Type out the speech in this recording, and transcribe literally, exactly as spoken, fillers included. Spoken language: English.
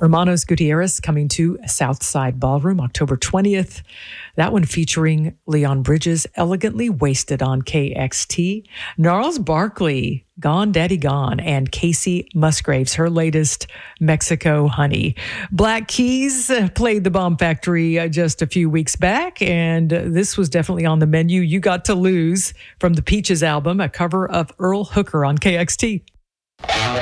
Hermanos Gutierrez coming to Southside Ballroom October twentieth. That one featuring Leon Bridges, Elegantly Wasted on K X T. Gnarls Barkley, Gone Daddy Gone, and Casey Musgraves, her latest Mexico Honey. Black Keys played the Bomb Factory just a few weeks back, and this was definitely on the menu. You Got to Lose from the Peaches album, a cover of Earl Hooker on K X T.